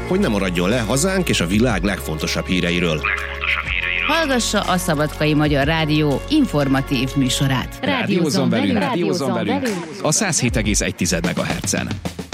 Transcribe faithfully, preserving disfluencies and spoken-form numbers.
hogy ne maradjon le hazánk és a világ legfontosabb híreiről. Hallgassa a Szabadkai Magyar Rádió informatív műsorát. Rádiózzon velünk, rádiózzon velünk a száz hét egész egy megahertzen.